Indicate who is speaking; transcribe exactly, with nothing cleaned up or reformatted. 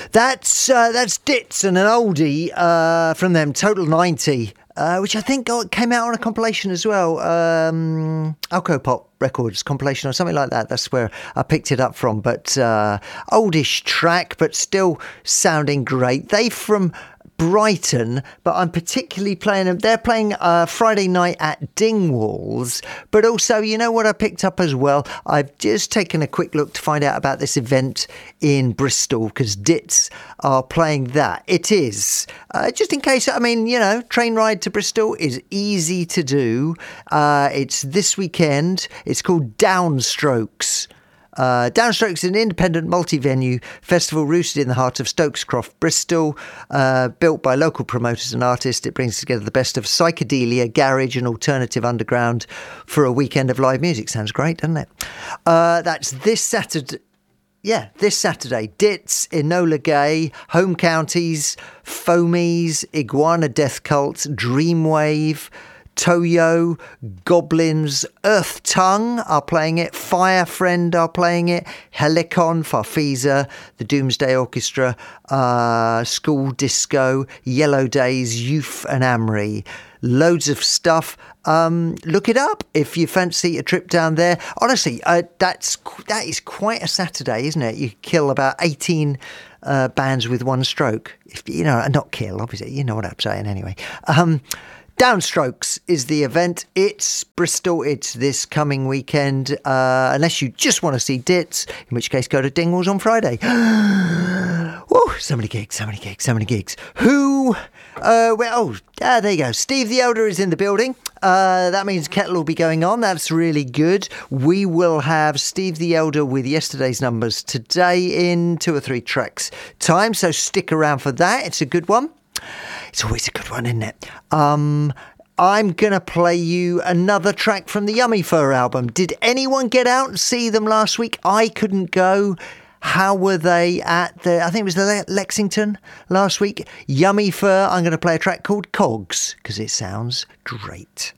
Speaker 1: That's uh, that's Ditz and an oldie uh, from them, Total ninety, uh, which I think got, came out on a compilation as well. Um, Alcopop Records compilation or something like that. That's where I picked it up from. But uh, oldish track, but still sounding great. They from Brighton, but I'm particularly playing them. They're playing uh, Friday night at Dingwalls, but also, you know what I picked up as well? I've just taken a quick look to find out about this event in Bristol, because Ditz are playing that. It is, uh, just in case, I mean, you know, train ride to Bristol is easy to do. Uh, it's this weekend. It's called Downstrokes. Uh, Downstrokes is an independent multi-venue festival rooted in the heart of Stokescroft, Bristol, uh, built by local promoters and artists. It brings together the best of psychedelia, garage and alternative underground for a weekend of live music. Sounds great, doesn't it? Uh, that's this Saturday. Yeah, this Saturday. Ditz, Enola Gay, Home Counties, Foamies, Iguana Death Cult, Dreamwave, Toyo, Goblins, Earth Tongue are playing it, Fire Friend are playing it, Helicon, Farfisa, the Doomsday Orchestra, uh, School Disco, Yellow Days, Youth and Amri. Loads of stuff. Um, look it up if you fancy a trip down there. Honestly, uh, that's that is quite a Saturday, isn't it? You kill about eighteen uh, bands with one stroke. If you know, not kill, obviously. You know what I'm saying, anyway. Um, Downstrokes is the event. It's Bristol. It's this coming weekend. Uh, unless you just want to see Ditz, in which case go to Dingwalls on Friday. Whoa, so many gigs, so many gigs, so many gigs. Who? Uh, well, oh, ah, there you go. Steve the Elder is in the building. Uh, that means Kettle will be going on. That's really good. We will have Steve the Elder with yesterday's numbers today in two or three tracks time. So stick around for that. It's a good one. It's always a good one, isn't it? Um, I'm going to play you another track from the Yummy Fur album. Did anyone get out and see them last week? I couldn't go. How were they at the, I think it was the Le- Lexington last week? Yummy Fur. I'm going to play a track called Cogs, because it sounds great.